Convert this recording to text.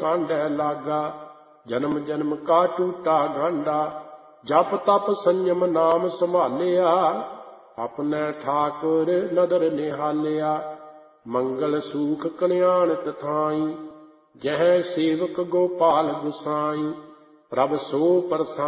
ਕਾਂਢੈ ਲਾਗਾ। ਜਨਮ ਜਨਮ ਕਾ ਟੂਟਾ ਗਾਂਡਾ, ਜਪ ਤਪ ਸੰਜਮ ਨਾਮ ਸੰਭਾਲਿਆ। ਆਪਣੇ ਠਾਕੁਰ ਨਦਰ ਨਿਹਾਲਿਆ, ਮੰਗਲ ਸੂਖ ਕਲਿਆਣ ਤਥਾਈ। ਜਹ ਸੇਵਕ ਗੋਪਾਲ ਗੁਸਾਈ, ਪ੍ਰਭ ਸੋ ਪ੍ਰਸੰਨ